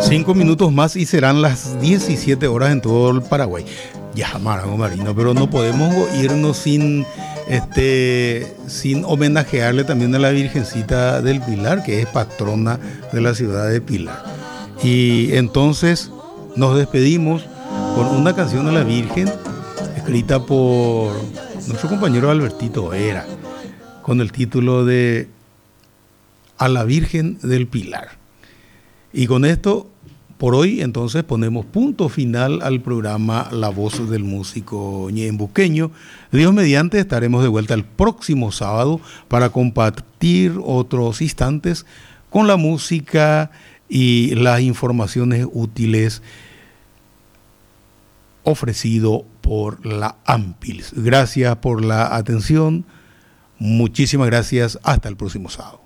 5 minutos más y serán las 17 horas en todo el Paraguay. Ya, Marango Marino, pero no podemos irnos sin homenajearle también a la Virgencita del Pilar, que es patrona de la ciudad de Pilar. Y entonces nos despedimos con una canción a la Virgen, escrita por nuestro compañero Albertito Vera, con el título de A la Virgen del Pilar. Y con esto, por hoy, entonces ponemos punto final al programa La Voz del Músico Ñembuqueño. Dios mediante, estaremos de vuelta el próximo sábado para compartir otros instantes con la música y las informaciones útiles ofrecido por la AMPILS. Gracias por la atención. Muchísimas gracias. Hasta el próximo sábado.